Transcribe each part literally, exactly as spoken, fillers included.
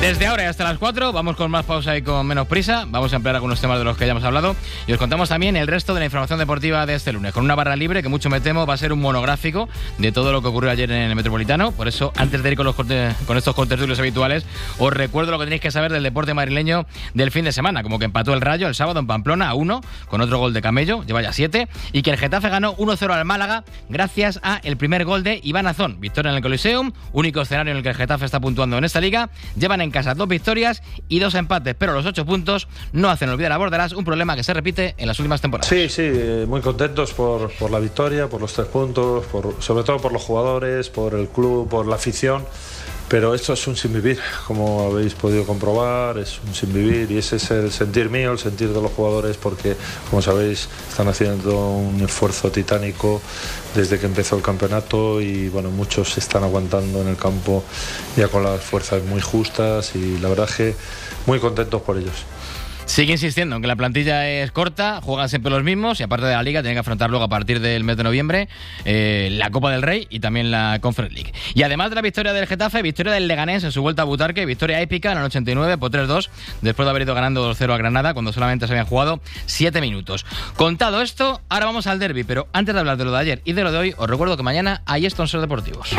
Desde ahora y hasta las cuatro vamos con más pausa y con menos prisa. Vamos a ampliar algunos temas de los que ya hemos hablado y os contamos también el resto de la información deportiva de este lunes, con una barra libre que mucho me temo va a ser un monográfico de todo lo que ocurrió ayer en el Metropolitano. Por eso, antes de ir con, los corte, con estos contertulios habituales, os recuerdo lo que tenéis que saber del deporte madrileño del fin de semana, como que empató el Rayo el sábado en Pamplona a uno, con otro gol de Camello, lleva ya siete, y que el Getafe ganó uno cero al Málaga gracias a el primer gol de Iván Azón. Victoria en el Coliseum, único escenario en el que el Getafe está puntuando en esta liga. Llevan en casa dos victorias y dos empates, pero los ocho puntos no hacen olvidar a Bordalás, un problema que se repite en las últimas temporadas. Sí, sí, muy contentos por, por la victoria, por los tres puntos, por, sobre todo por los jugadores, por el club, por la afición. Pero esto es un sinvivir, como habéis podido comprobar, es un sinvivir y ese es el sentir mío, el sentir de los jugadores, porque, como sabéis, están haciendo un esfuerzo titánico desde que empezó el campeonato y, bueno, muchos se están aguantando en el campo ya con las fuerzas muy justas y la verdad es que muy contentos por ellos. Sigue insistiendo en que la plantilla es corta, juegan siempre los mismos y aparte de la Liga tienen que afrontar luego a partir del mes de noviembre eh, la Copa del Rey y también la Conference League. Y además de la victoria del Getafe, victoria del Leganés en su vuelta a Butarque, victoria épica en el ochenta y nueve por tres dos, después de haber ido ganando dos cero a Granada cuando solamente se habían jugado siete minutos. Contado esto, ahora vamos al derbi, pero antes de hablar de lo de ayer y de lo de hoy, os recuerdo que mañana hay sponsors deportivos.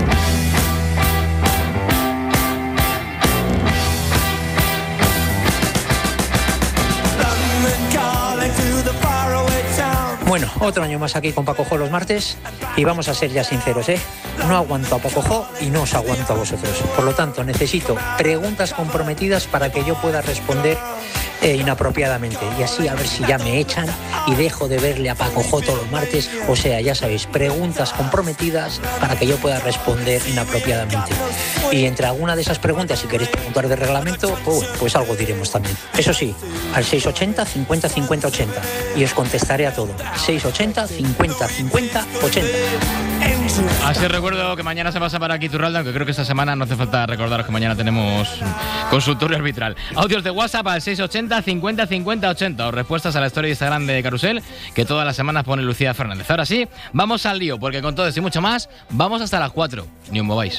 Bueno, otro año más aquí con Paco Jo los martes y vamos a ser ya sinceros, ¿eh? No aguanto a Paco Jo y no os aguanto a vosotros. Por lo tanto, necesito preguntas comprometidas para que yo pueda responder eh, inapropiadamente y así a ver si ya me echan y dejo de verle a Paco Jo todos los martes. O sea, ya sabéis, preguntas comprometidas para que yo pueda responder inapropiadamente. Y entre alguna de esas preguntas, si queréis preguntar de reglamento, pues, pues algo diremos también. Eso sí, al seis ochenta cincuenta cincuenta ochenta y os contestaré a todo. seis ochenta cincuenta cincuenta ochenta. Así recuerdo que mañana se pasa para aquí Turralda, aunque creo que esta semana no hace falta recordaros que mañana tenemos consultorio arbitral. Audios de WhatsApp al seis ochenta cincuenta cincuenta ochenta o respuestas a la historia de Instagram de Carusel que todas las semanas pone Lucía Fernández. Ahora sí, vamos al lío, porque con todo esto y mucho más, vamos hasta las cuatro. Ni os mováis.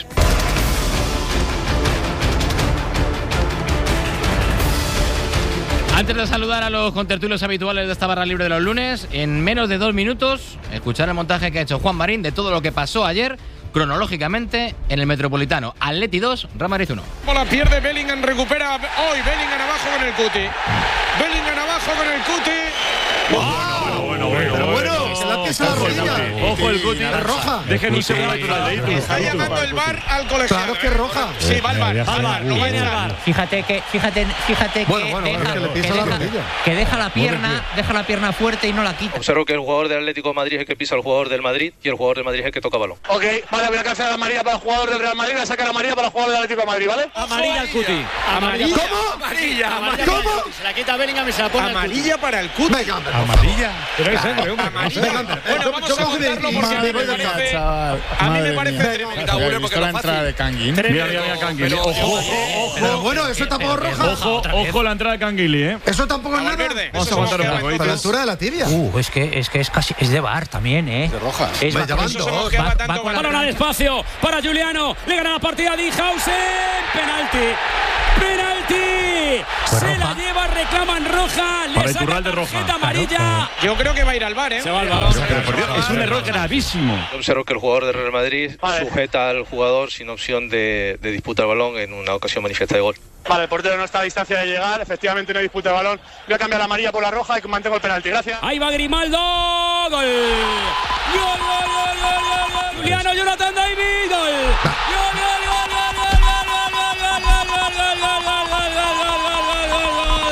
Antes de saludar a los contertulios habituales de esta barra libre de los lunes, en menos de dos minutos, escuchar el montaje que ha hecho Juan Marín de todo lo que pasó ayer, cronológicamente, en el Metropolitano. Atleti dos, Real Madrid uno. La pierde Bellingham, recupera hoy Bellingham abajo con el Cuti. Bellingham abajo con el Cuti. Bueno, bueno, bueno. Pero bueno, se la pisa la rodilla. Ojo el Cuti. Es roja. Dejen un segundo natural de Está llamando el V A R al colegiado. Claro que es roja. Sí, va al V A R. Va al V A R. No va a entrar. Fíjate que, fíjate, fíjate que, Bueno, bueno, deja, es que le pisa que la deja, rodilla. que deja la pierna, deja la pierna fuerte y no la quita. Observo que el jugador del Atlético de Madrid es el que pisa al jugador del Madrid y el jugador del Madrid es el que toca balón. Ok, vale, voy a cancelar la amarilla para el jugador del Real Madrid, voy a sacar la amarilla para el jugador del Atlético de Madrid, ¿vale? Amarilla al Cuti. ¿Amarilla? ¿Cómo? Amarilla. ¿Cómo? Se la quita Bellingham y se la pone amarilla para el Cuti. Venga, hombre. Amarilla. Pero es hombre, hombre. Bueno, vamos a contarlo porque a mí me parece, a mí me parece tremendo. Porque la entrada de Canguil. Mira, mira, mira Canguil. Ojo, ojo, Pero bueno, eso tampoco es roja. ojo, ojo la entrada de Canguil, ¿eh? Eso tampoco es nada. Vamos a aguantar un poco. A la altura de la tibia. Uh, es que es que es casi es de V A R también, ¿eh? De roja. Es Me va- llaman eso dos. se mosqueaba Va- tanto va con con la la- Balón al espacio para Juliano. Le gana la partida a Dijhausen. Penalti. Penalti. Pues Se roja. la lleva, reclaman roja. Le Para saca Iturralde roja. tarjeta amarilla. Yo creo que va a ir al V A R, ¿eh? Se va al balón. Pero por Dios, es un error gravísimo. Observo que el jugador del Real Madrid Vale. sujeta al jugador sin opción de, de disputa al balón en una ocasión manifiesta de gol. Vale, el portero no está a distancia de llegar, efectivamente no disputa el balón. Voy a cambiar la amarilla por la roja y mantengo el penalti, gracias. Ahí va Grimaldo. Gol. Gol, gol, gol, gol, gol, gol. Juliano, Jonathan David. Gol. Gol, gol, gol, gol, gol, gol, gol, gol, gol, gol, gol, gol, gol, gol, gol, gol,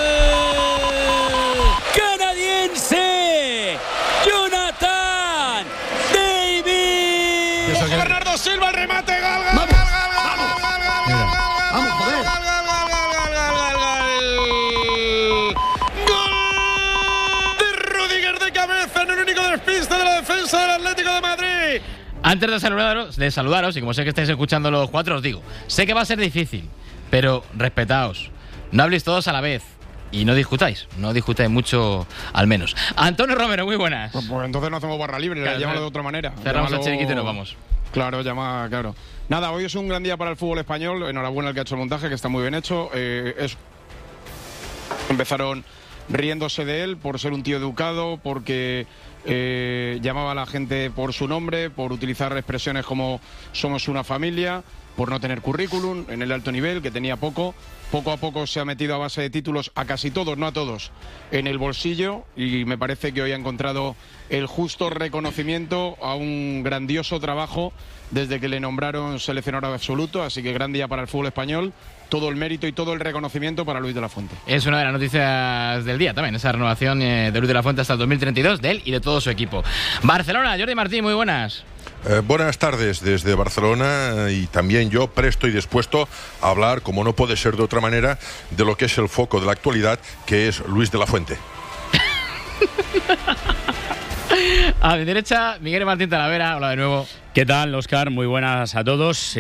gol, gol. Canadiense. Jonathan David. Eso que- Bernardo Silva, el remate, gol, gol, Vamos. gol, gol, gol, gol, gol, gol, Mira. gol, gol, Vamos, gol, joder. gol, gol, gol, gol, gol, gol, gol de Rudiger de cabeza en el único despiste de la defensa del Atlético de Madrid. Antes de saludaros, de saludaros, y como sé que estáis escuchando los cuatro, os digo, sé que va a ser difícil, pero respetaos. No habléis todos a la vez. Y no discutáis, no discutáis mucho al menos. Antonio Romero, muy buenas. Pues, pues entonces no hacemos barra libre, Claro, llámalo claro. de otra manera. Cerramos Llámalo- el chiringuito y nos vamos. Claro, llama, claro. Nada, hoy es un gran día para el fútbol español. Enhorabuena al que ha hecho el montaje, que está muy bien hecho. Eh, es... Empezaron riéndose de él por ser un tío educado, porque eh, llamaba a la gente por su nombre, por utilizar expresiones como somos una familia, por no tener currículum en el alto nivel, que tenía poco. Poco a poco se ha metido a base de títulos a casi todos, no a todos, en el bolsillo, y me parece que hoy ha encontrado el justo reconocimiento a un grandioso trabajo desde que le nombraron seleccionador absoluto, así que gran día para el fútbol español. Todo el mérito y todo el reconocimiento para Luis de la Fuente. Es una de las noticias del día también, esa renovación de Luis de la Fuente hasta el dos mil treinta y dos, de él y de todo su equipo. Barcelona, Jordi Martín, muy buenas. Eh, buenas tardes desde Barcelona, y también yo presto y dispuesto a hablar, como no puede ser de otra manera, de lo que es el foco de la actualidad, que es Luis de la Fuente. A mi derecha, Miguel Martín Talavera, hola de nuevo. ¿Qué tal, Óscar? Muy buenas a todos. Y,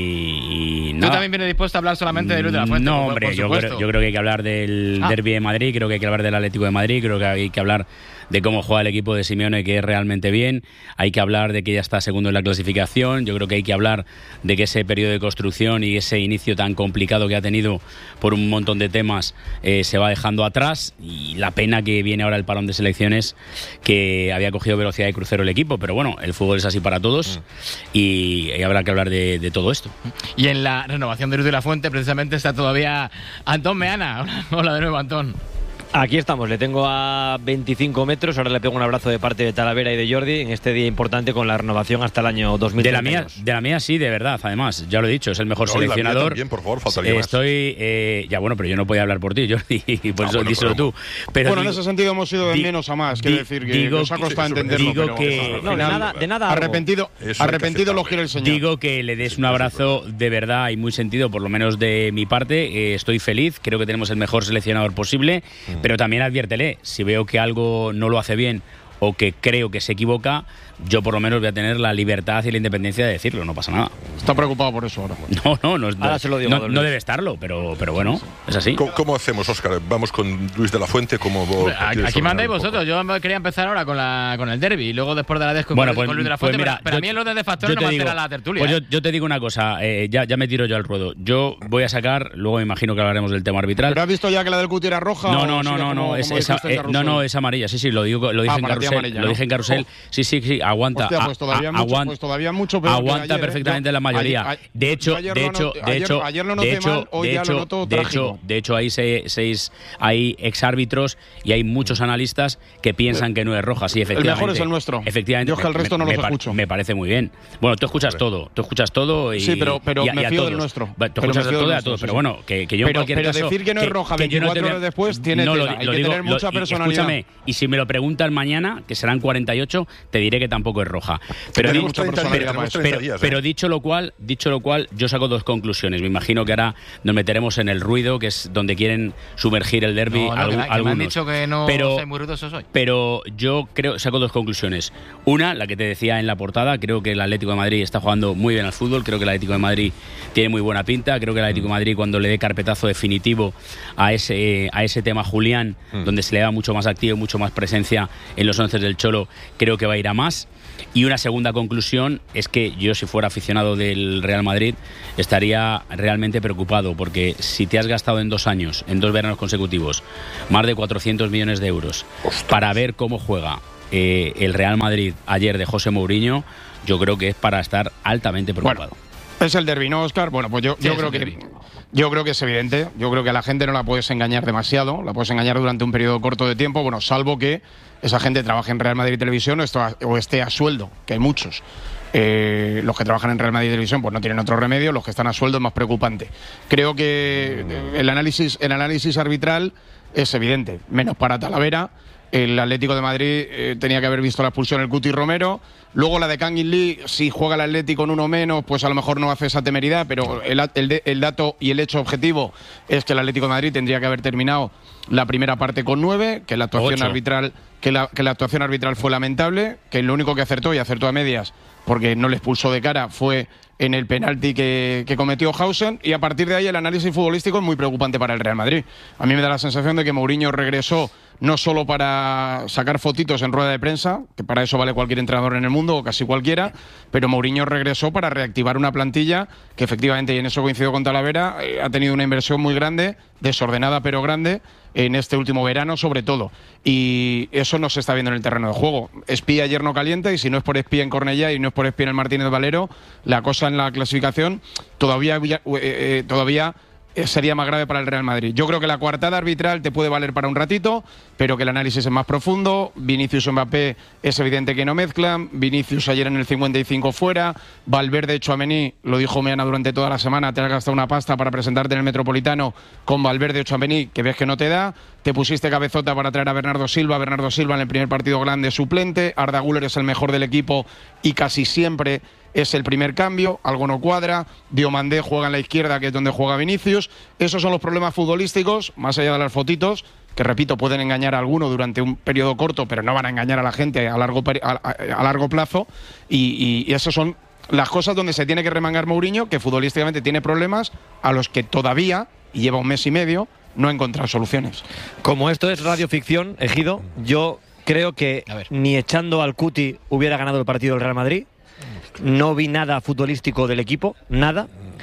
y ¿Tú también vienes dispuesto a hablar solamente de Luis de la Fuente? No, hombre, yo creo, yo creo que hay que hablar del ah. derbi de Madrid, creo que hay que hablar del Atlético de Madrid, creo que hay que hablar de cómo juega el equipo de Simeone, que es realmente bien. Hay que hablar de que ya está segundo en la clasificación. Yo creo que hay que hablar de que ese periodo de construcción y ese inicio tan complicado que ha tenido por un montón de temas eh, se va dejando atrás. Y la pena que viene ahora el parón de selecciones, que había cogido velocidad de crucero el equipo. Pero bueno, el fútbol es así para todos mm. y, y habrá que hablar de, de todo esto. Y en la renovación de Luis de la Fuente precisamente está todavía Antón Meana. Hola, hola de nuevo, Antón. Aquí estamos, le tengo a veinticinco metros, ahora le pego un abrazo de parte de Talavera y de Jordi en este día importante con la renovación hasta el año dos mil treinta y dos. De la mía, de la mía sí, de verdad, además, ya lo he dicho, es el mejor no, seleccionador. También, por favor, faltaría eh, más. Estoy, eh, ya bueno, pero yo no podía hablar por ti, Jordi, y por no, eso bueno, díselo tú. Pero bueno, digo, en ese sentido hemos ido de di, menos a más, quiero decir que, digo, que os ha costado sí, entenderlo, digo pero que, no, de nada, de nada arrepentido, arrepentido lo quiere el señor. Digo que le des un abrazo de verdad y muy sentido, por lo menos de mi parte, eh, estoy feliz, creo que tenemos el mejor seleccionador posible, mm. pero también adviértele, si veo que algo no lo hace bien o que creo que se equivoca, yo por lo menos voy a tener la libertad y la independencia de decirlo, no pasa nada. Está preocupado por eso ahora. No, no, no, ahora se lo digo, no, no debe estarlo, pero, pero bueno, es así. ¿Cómo, ¿Cómo hacemos, Óscar? Vamos con Luis de la Fuente, como vos. Aquí, aquí mandáis vosotros, yo quería empezar ahora con la con el derbi y luego después de la desco bueno, con, pues, con Luis de la Fuente, pues mira, pero, pero yo, a mí el orden de factores no me altera la tertulia. Pues ¿eh? yo, yo te digo una cosa, eh, ya, ya me tiro yo al ruedo. Yo voy a sacar, luego me imagino que hablaremos del tema arbitral. ¿Pero has visto ya que la del Cuti era roja? No, no, no, no, no, es, esa, eh, no, no, es amarilla, sí, sí, lo digo, lo dije ah, en Carrusel, amarilla, lo ¿no? dije en Carrusel, oh. sí, sí, sí, aguanta. Hostia, pues todavía, mucho, aguanta, pues todavía mucho peor aguanta ayer, perfectamente ¿eh? la mayoría. Ayer, de hecho, de hecho, de hecho, ayer lo noté de hecho, mal, hoy de ya hecho, lo noto de hecho, de hecho, hay seis, seis hay exárbitros y hay muchos analistas que piensan que no es roja. Sí, efectivamente. El mejor es el nuestro. Efectivamente. Yo es que el resto me, no los me, escucho. Me parece muy bien. Bueno, tú escuchas todo, tú escuchas todo y sí, pero, pero y, me y a fío todos. del nuestro. Tú pero escuchas de todo y a todos, sí, pero sí. bueno, que, que yo pero, en cualquier pero caso. decir que no es roja veinticuatro horas después tiene no, tela. Lo, Hay lo que digo, tener mucha lo, personalidad. Escúchame, y si me lo preguntan mañana, que serán cuarenta y ocho, te diré que tampoco es roja. Pero, tenemos di, treinta, pero, tenemos pero, treinta días, ¿eh? pero dicho lo cual, dicho lo cual, yo saco dos conclusiones. Me imagino que ahora nos meteremos en el ruido, que es donde quieren sumergir el derbi. No, no, algún, que, que algunos. me han dicho que no pero, soy muy ruidoso soy. Pero yo creo, saco dos conclusiones. Una, la que te decía en la portada, creo que el Atlético de Madrid está jugando muy bien al fútbol, creo que el Atlético de Madrid tiene muy buena pinta, creo que el Atlético de Madrid cuando le dé carpetazo definitivo a ese, a ese tema Julián, mm. donde se le da mucho más activo, mucho más presencia en los once del Cholo, creo que va a ir a más. Y una segunda conclusión es que yo, si fuera aficionado del Real Madrid, estaría realmente preocupado, porque si te has gastado en dos años, en dos veranos consecutivos, más de cuatrocientos millones de euros Ostras. para ver cómo juega eh, el Real Madrid ayer de José Mourinho, yo creo que es para estar altamente preocupado. Bueno, es el derbi, ¿no, Óscar? Bueno, pues yo, sí, yo creo que yo creo que es evidente. Yo creo que a la gente no la puedes engañar demasiado, la puedes engañar durante un periodo corto de tiempo, bueno, salvo que esa gente trabaje en Real Madrid Televisión o, esto, o esté a sueldo, que hay muchos. Eh, los que trabajan en Real Madrid Televisión pues no tienen otro remedio, los que están a sueldo es más preocupante. Creo que el análisis, el análisis arbitral es evidente, menos para Talavera. El Atlético de Madrid eh, tenía que haber visto la expulsión del Cuti Romero. Luego la de Kangin Lee, si juega el Atlético con uno menos, pues a lo mejor no hace esa temeridad, pero el, el, el dato y el hecho objetivo es que el Atlético de Madrid tendría que haber terminado la primera parte con nueve, que la actuación Ocho. arbitral que la, que la actuación arbitral fue lamentable, que lo único que acertó, y acertó a medias, porque no le expulsó de cara, fue en el penalti que, que cometió Hausen, y a partir de ahí el análisis futbolístico es muy preocupante para el Real Madrid. A mí me da la sensación de que Mourinho regresó no solo para sacar fotitos en rueda de prensa, que para eso vale cualquier entrenador en el mundo, o casi cualquiera, pero Mourinho regresó para reactivar una plantilla que efectivamente, y en eso coincido con Talavera, eh, ha tenido una inversión muy grande, desordenada pero grande, en este último verano sobre todo. Y eso no se está viendo en el terreno de juego. Espía ayer no calienta, y si no es por espía en Cornellá y no es por espía en el Martínez Valero, la cosa en la clasificación todavía, eh, eh, todavía sería más grave para el Real Madrid. Yo creo que la coartada arbitral te puede valer para un ratito, pero que el análisis es más profundo. Vinicius y Mbappé es evidente que no mezclan. Vinicius ayer en el cincuenta y cinco fuera. Valverde, Tchouaméni, lo dijo Meana durante toda la semana, te has gastado una pasta para presentarte en el Metropolitano con Valverde o Tchouaméni, que ves que no te da. Te pusiste cabezota para traer a Bernardo Silva. Bernardo Silva en el primer partido grande suplente. Arda Güler es el mejor del equipo y casi siempre es el primer cambio, algo no cuadra. Diomandé juega en la izquierda, que es donde juega Vinicius. Esos son los problemas futbolísticos, más allá de las fotitos, que repito, pueden engañar a alguno durante un periodo corto, pero no van a engañar a la gente a largo, a, a, a largo plazo. Y, y, y esas son las cosas donde se tiene que remangar Mourinho, que futbolísticamente tiene problemas a los que todavía, y lleva un mes y medio, no ha encontrado soluciones. Como esto es radioficción, Ejido, yo creo que ni echando al Cuti hubiera ganado el partido del Real Madrid. No vi nada futbolístico del equipo, nada.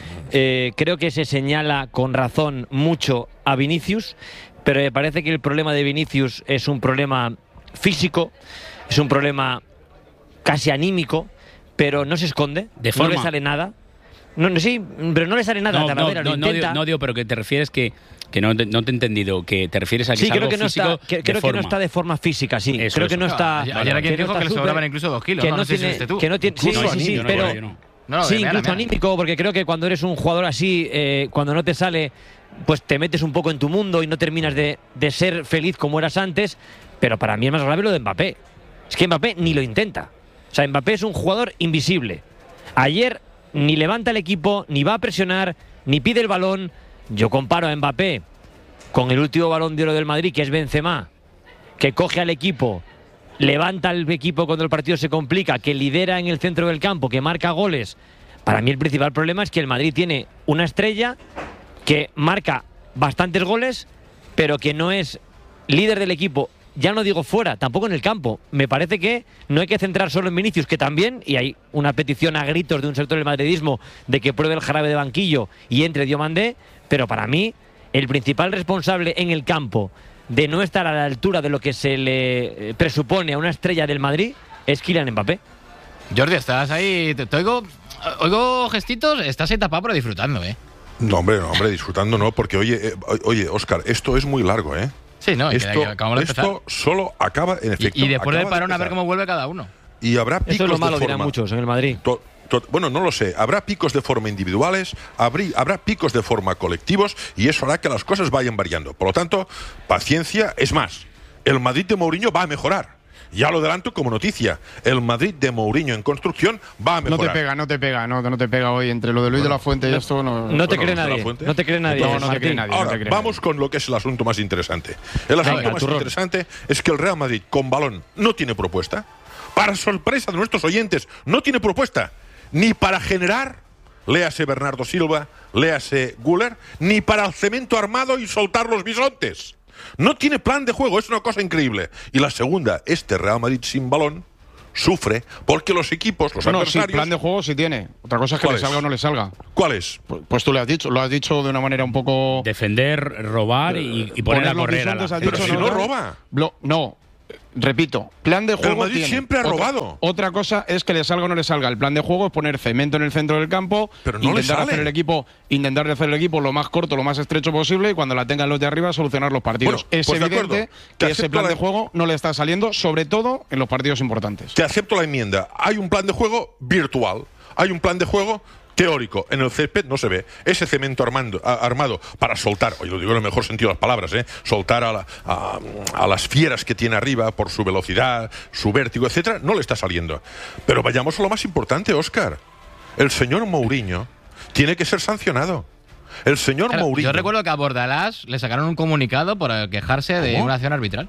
Eh, creo que se señala con razón mucho a Vinicius, pero me parece que el problema de Vinicius es un problema físico, es un problema casi anímico, pero no se esconde, de forma. No le sale nada. No, no, sí, pero no le sale nada. No, Talavera, no, lo no, intenta. no, digo, no digo, pero que te refieres que que no te, no te he entendido, que te refieres a que sí, es creo algo que no físico está, que, de creo forma. que no está de forma física, sí. Eso, creo eso. que no está. Ayer ayer alguien dijo no que le super, sobraban incluso dos kilos. Que no, no, no sé tiene, si es tú. que no tiene, sí, No, sí, sí, yo no, pero yo no. No, sí, meana, incluso meana. anímico, porque creo que cuando eres un jugador así, eh, cuando no te sale, pues te metes un poco en tu mundo y no terminas de, de ser feliz como eras antes. Pero para mí es más grave lo de Mbappé. Es que Mbappé ni lo intenta. O sea, Mbappé es un jugador invisible. Ayer ni levanta el equipo, ni va a presionar, ni pide el balón. Yo comparo a Mbappé con el último Balón de Oro del Madrid, que es Benzema, que coge al equipo, levanta al equipo cuando el partido se complica, que lidera en el centro del campo, que marca goles. Para mí el principal problema es que el Madrid tiene una estrella que marca bastantes goles, pero que no es líder del equipo. Ya no digo fuera, tampoco en el campo. Me parece que no hay que centrar solo en Vinicius, que también, y hay una petición a gritos de un sector del madridismo de que pruebe el jarabe de banquillo y entre Diomandé, pero para mí el principal responsable en el campo de no estar a la altura de lo que se le presupone a una estrella del Madrid es Kylian Mbappé. Jordi, estás ahí, te, te oigo, oigo gestitos, estás ahí tapado pero disfrutando, ¿eh? No, hombre, no, hombre, disfrutando no, porque oye, eh, oye, Óscar, esto es muy largo, ¿eh? Sí, no, y esto, que, que acabamos de empezar. Esto solo acaba, en efecto. Y, y después del acaba parón de a ver cómo vuelve cada uno. Y habrá picos Eso es lo malo, de dirán forma. muchos en el Madrid. To, to, bueno, no lo sé. Habrá picos de forma individuales, habrá, habrá picos de forma colectivos, y eso hará que las cosas vayan variando. Por lo tanto, paciencia. Es más, el Madrid de Mourinho va a mejorar. Ya lo adelanto como noticia. El Madrid de Mourinho en construcción va a No mejorar. te pega, no te pega, no, no te pega hoy. Entre lo de Luis Bueno, de la Fuente y no, esto no. No te Bueno, cree Luis de la nadie. Fuente. No te cree nadie. No, no te Martín. cree nadie. Ahora, no te cree vamos nadie. con lo que es el asunto más interesante. El asunto Venga, más turrón. interesante es que el Real Madrid con balón no tiene propuesta. Para sorpresa de nuestros oyentes, no tiene propuesta. Ni para generar, léase Bernardo Silva, léase Güler, ni para el cemento armado y soltar los bisontes. No tiene plan de juego, es una cosa increíble. Y la segunda, este Real Madrid sin balón sufre porque los equipos, los Bueno, sí, adversarios... plan de juego sí tiene. Otra cosa es que ¿Cuál le es? salga o no le salga. ¿Cuál es? Pues, pues tú le has dicho, lo has dicho de una manera un poco. Defender, robar y, y poner a los correr a la bisontes, has Pero dicho, si no ¿no? roba. Blo- no, repito, plan de juego. Madrid tiene. siempre ha Otra- robado. Otra cosa es que le salga o no le salga. El plan de juego es poner cemento en el centro del campo, Pero no le intentar sale. hacer el equipo, intentar hacer el equipo lo más corto, lo más estrecho posible, y cuando la tengan los de arriba solucionar los partidos. Bueno, es pues de evidente acuerdo. Te que ese acepto plan la- de juego no le está saliendo, sobre todo en los partidos importantes. Te acepto la enmienda. Hay un plan de juego virtual. Hay un plan de juego teórico. En el césped no se ve. Ese cemento armando, a, armado para soltar, oye, lo digo en el mejor sentido de las palabras, ¿eh? soltar a, la, a, a las fieras que tiene arriba por su velocidad, su vértigo, etcétera, no le está saliendo. Pero vayamos a lo más importante, Óscar. El señor Mourinho tiene que ser sancionado. El señor Claro, Mourinho. yo recuerdo que a Bordalás le sacaron un comunicado por quejarse de ¿Cómo? una acción arbitral.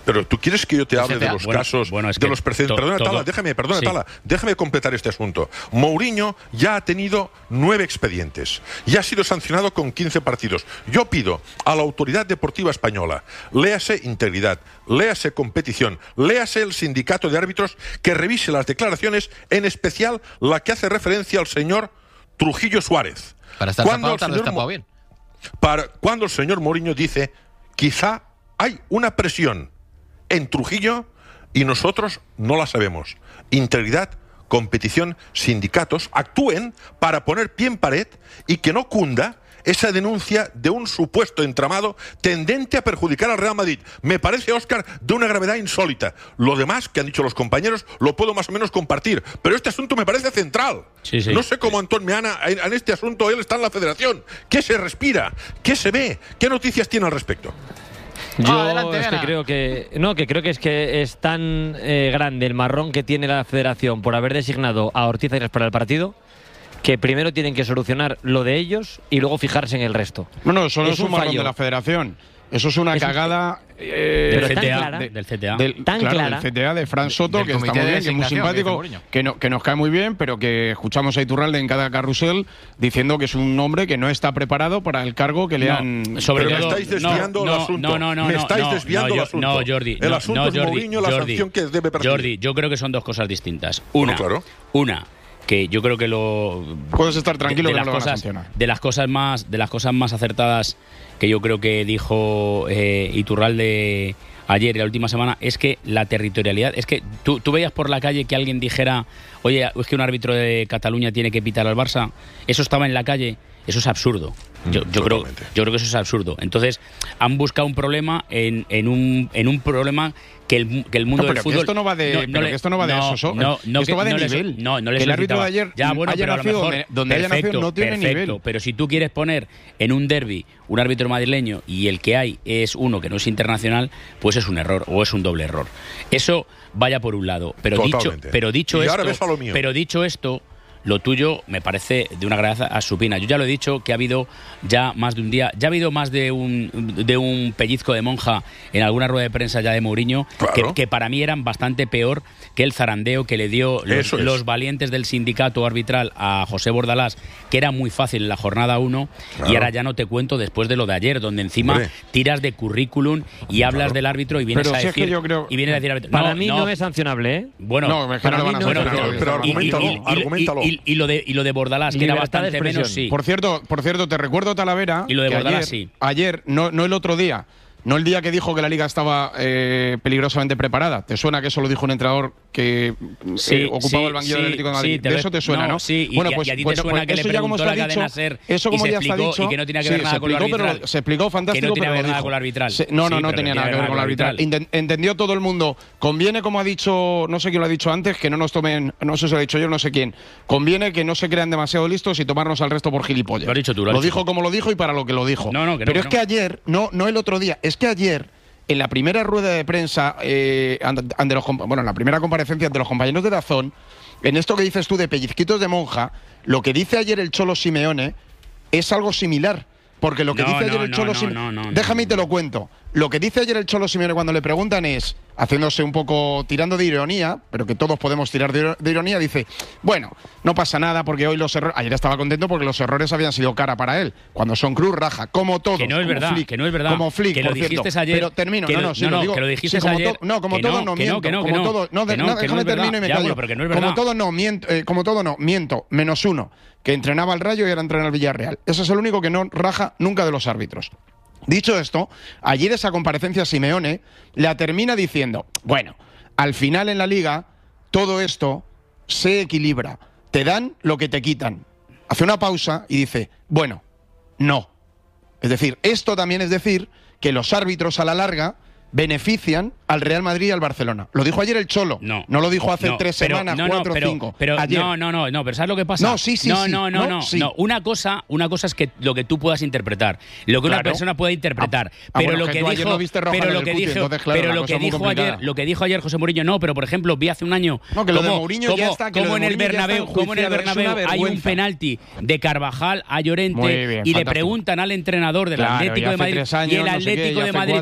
Pero tú quieres que yo te hable C T A, de los bueno, casos, bueno, es de que los precedentes. to- Perdona, todo- Tala, déjame, perdona, sí. Tala, déjame completar este asunto. Mourinho ya ha tenido nueve expedientes y ha sido sancionado con quince partidos. Yo pido a la autoridad deportiva española, léase integridad, léase competición, léase el sindicato de árbitros, que revise las declaraciones, en especial la que hace referencia al señor Trujillo Suárez. Para estar Cuando tapado, el tarde señor tapado Mo- bien. Para, cuando el señor Mourinho dice, quizá hay una presión en Trujillo y nosotros no la sabemos. Integridad, competición, sindicatos actúen para poner pie en pared y que no cunda esa denuncia de un supuesto entramado tendente a perjudicar al Real Madrid. Me parece, Óscar, de una gravedad insólita. Lo demás que han dicho los compañeros lo puedo más o menos compartir, pero este asunto me parece central. Sí, sí. No sé cómo Antón Meana, en, en este asunto, él está en la federación. ¿Qué se respira? ¿Qué se ve? ¿Qué noticias tiene al respecto? Yo Ah, adelante, es que Ana. creo que no, que creo que es que es tan eh, grande el marrón que tiene la Federación por haber designado a Ortiz Aires para el partido, que primero tienen que solucionar lo de ellos y luego fijarse en el resto. No, no, eso no es, Es un un marrón fallo. de la Federación. Eso es una Es un- cagada eh, Pero del tan C T A, clara. de- del C T A. del, tan claro, clara. del C T A de Fran Soto, Del que está comité muy de bien, que es muy designación, que simpático, dice Mourinho. que, no, que nos cae muy bien, pero que escuchamos a Iturralde en cada carrusel diciendo que es un hombre que no está preparado para el cargo que le No, han... sobre Pero me todo- estáis desviando no, el no, asunto. No, no, no, Me no, estáis no, desviando no, el yo- asunto. No, Jordi. El no, asunto no, es Jordi, Mourinho, la Jordi, sanción que debe perseguir. Jordi, yo creo que son dos cosas distintas. Una, Bueno, claro. una que yo creo que lo Puedes estar tranquilo de, de que no las lo van a cosas, sancionar. de las cosas más de las cosas más acertadas que yo creo que dijo eh, Iturralde ayer y la última semana es que la territorialidad, es que tú, tú veías por la calle que alguien dijera, oye, es que un árbitro de Cataluña tiene que pitar al Barça, eso estaba en la calle, eso es absurdo. Yo, Mm, yo creo, totalmente. yo creo que eso es absurdo. Entonces, han buscado un problema en, en un en un problema que el, que el mundo No, del pero que fútbol esto no va de- pero le- que esto no va de no, eso, so- no, no, esto que va de no le- nivel. no, no le Que el árbitro solicitaba. de ayer ya, bueno, haya pero a lo nacido mejor donde- donde haya perfecto, nacido no tiene perfecto, nivel. pero si tú quieres poner en un derbi un árbitro madrileño y el que hay es uno que no es internacional, pues es un error o es un doble error. Eso vaya por un lado, pero dicho Totalmente. pero dicho Y esto, ahora ves a lo mío. pero dicho esto, lo tuyo me parece de una gravedad a supina. Yo ya lo he dicho que ha habido ya más de un día, ya ha habido más de un de un pellizco de monja en alguna rueda de prensa ya de Mourinho, Claro. que, que para mí eran bastante peor que el zarandeo que le dio los, Eso es. los valientes del sindicato arbitral a José Bordalás, que era muy fácil en la jornada uno, Claro. y ahora ya no te cuento después de lo de ayer, donde encima Hombre. tiras de currículum y hablas Claro. del árbitro y vienes Pero a si es decir que yo creo- y vienes a decir árbitro. Para mí no, es sancionable, ¿eh? Bueno, No, es que para no lo mí van a no es sancionar. sancionable. Pero y- y- argumentalo, y- y- argumentalo. y- y lo de y lo de Bordalás, que era Libertad de bastante menos, expresión. sí. Por cierto, por cierto, te recuerdo, Talavera, Y lo de que Bordalás, ayer, sí. ayer no, no el otro día, no el día que dijo que la liga estaba eh, peligrosamente preparada. ¿Te suena que eso lo dijo un entrenador que eh, Sí, ocupaba sí, el banquillo sí, del Atlético de Madrid? sí, te de lo- eso te suena, ¿no? Sí, y, bueno, y- pues, y a ti te bueno, suena pues que le eso ya como preguntó está la cadena dicho, SER eso como y se ya está explicó dicho, y que no tenía que sí, ver nada se con lo explicó, pero arbitral. se explicó fantástico, Que no tenía pero que ver lo nada dijo. con lo arbitral. Se- no, no, Sí, no pero tenía no nada que ver con lo arbitral. Inten- Entendió todo el mundo. Conviene, como ha dicho, no sé quién lo ha dicho antes, que no nos tomen, no sé si lo ha dicho yo, no sé quién. Conviene que no se crean demasiado listos y tomarnos al resto por gilipollas. Lo has dicho tú, lo has dicho dijo tú. como lo dijo y para lo que lo dijo. No, no, que no, pero que es no. que ayer, no, no el otro día, es que ayer, en la primera rueda de prensa, eh, ante- ante los compa- bueno, en la primera comparecencia de los compañeros de Dazón, en esto que dices tú de pellizquitos de monja, lo que dice ayer el Cholo Simeone es algo similar. Porque lo que No, dice ayer no, el no, Cholo no, Simeone. no, no, no, Déjame y te no. lo cuento. Lo que dice ayer el Cholo Simeone cuando le preguntan es, haciéndose un poco, tirando de ironía, pero que todos podemos tirar de, iro- de ironía, dice, bueno, no pasa nada porque hoy los errores. Ayer estaba contento porque los errores habían sido cara para él. Cuando son Cruz raja, como todos. Que no es como verdad, Flick, que no es verdad. Como Flick, Que lo por cierto. dijiste ayer, Pero termino, que no, lo- no, sí, no, lo no, digo. que lo Sí, dijiste como ayer, to- no, como que todo no, no que no, miento. que no, que como no. todo, no, de- Que no, no, que no déjame es verdad. termino y me Ya, callo. bueno, pero que no es Como verdad. todo no miento, eh, como todo no miento, menos uno, que entrenaba al Rayo y ahora entrena al Villarreal. Ese es el único que no raja nunca de los árbitros. Dicho esto, ayer esa comparecencia Simeone la termina diciendo, bueno, al final en la liga todo esto se equilibra, te dan lo que te quitan. Hace una pausa y dice, bueno, no. Es decir, esto también es decir que los árbitros a la larga benefician al Real Madrid y al Barcelona. Lo dijo ayer el Cholo. No. No lo dijo hace No, tres pero- semanas, no, no, cuatro o pero- cinco. Pero ayer. no, no, no, no, pero ¿sabes lo que pasa? No, sí, sí, no, sí. no, no, No, no, sí. no. Una cosa, una cosa es que lo que tú puedas interpretar, lo que una Claro. persona pueda interpretar, Ah, pero bueno, lo que que tú ayer dijo, no viste roja pero en lo el que Cuti, dijo, entonces, claro, pero la lo cosa que es muy dijo ayer, complicada. lo que dijo ayer José Mourinho, no, pero por ejemplo, vi hace un año No, que lo de cómo- Mourinho ya cómo- está, que lo cómo de en el Mourinho ya está Bernabéu, cómo en el enjuiciado, es una Bernabéu hay un vergüenza. penalti de Carvajal a Muy Llorente bien, y le fantástico. preguntan al entrenador del Claro, y Atlético de hace Madrid tres años, y el no sé qué, Atlético y de hace Madrid cuatro,